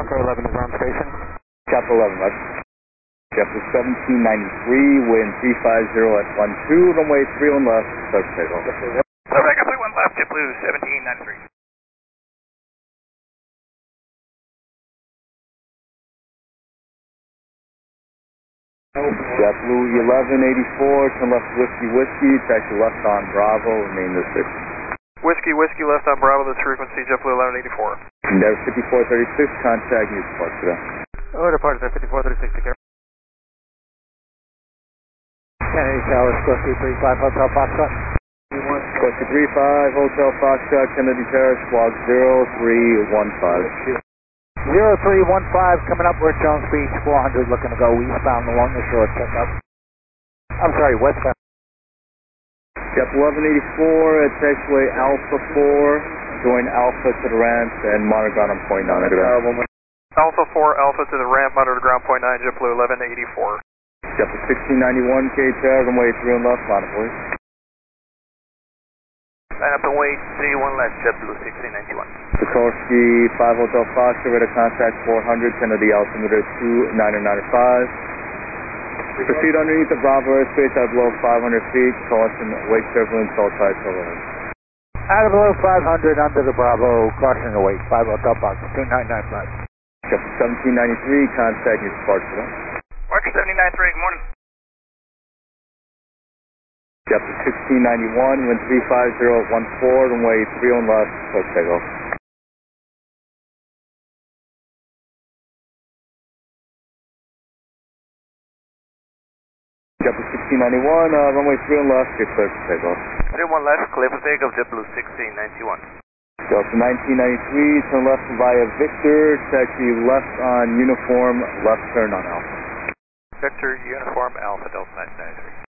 Chopper 11 is on station. Chopper 11, right? JetBlue 1793, wind 350 at 12, runway 31 left, start takeoff. Perfect, complete 1 left, JetBlue 1793. JetBlue 1184, turn left Whiskey, taxi left on Bravo, remain the 6. Whiskey left on Bravo, this frequency, JetBlue 1184. Endeavor 5436, contact news park today. Oh, departure 5436, take care. Kennedy Tower, Squawk 35, Hotel Foxtrot. Squawk 35, Hotel Foxtrot, Kennedy Terrace, squawk 0315. 0315 coming up, we're at Jones Beach, 400, looking to go eastbound along the shore, check up. I'm sorry, westbound. JetBlue 1184 at taxiway Alpha 4, join Alpha to the ramp and monitor ground on point 9. Alpha 4, Alpha to the ramp, monitor ground point 9, JetBlue 1184. JetBlue 1691, KTR, runway 31 left, monitor please. Line up and wait, 31 left, JetBlue 1691. Sikorsky 5 Hotel Fox, radar contact 400, Kennedy altimeter 2995. Proceed underneath the Bravo airspace at below 500 feet, caution, wake turbulence, all tides overhead. Out of below 500, under the Bravo, caution await, 5 Hotel Fox, 2995. JetBlue 1793, contact news departure today. Mark 793, good morning. JetBlue 1691, wind 350 at 14, runway 31 left, start takeoff. JetBlue 1691, runway 31 left, get clear for takeoff. 31 left, clear for takeoff, JetBlue 1691. Delta 1993, turn left via Victor, taxi left on uniform, left turn on Alpha. Victor, uniform, Alpha, Delta 1993.